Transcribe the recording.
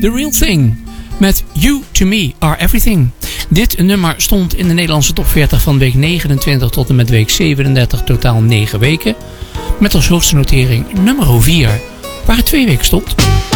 The Real Thing met You To Me Are Everything. Dit nummer stond in de Nederlandse top 40 van week 29 tot en met week 37, totaal 9 weken. Met als hoogste notering nummer 4, waar het 2 weken stond.